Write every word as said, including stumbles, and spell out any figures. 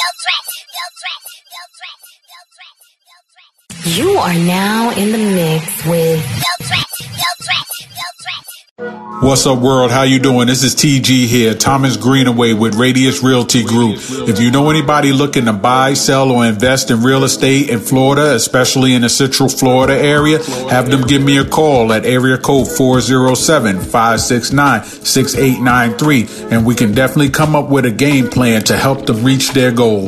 You are now in the mix with What's up, world? How you doing? This is T G here, Thomas Greenaway with Radius Realty Group. If you know anybody looking to buy, sell, or invest in real estate in Florida, especially in the Central Florida area, have them give me a call at area code four oh seven, five six nine, six eight nine three, and we can definitely come up with a game plan to help them reach their goals.